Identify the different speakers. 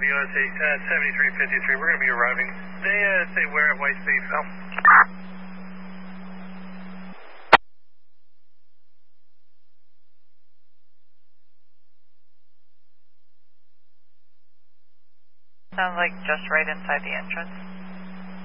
Speaker 1: USA 7353. We're going to be arriving. They say where at White Space, Phil?
Speaker 2: Sounds like just right inside the entrance.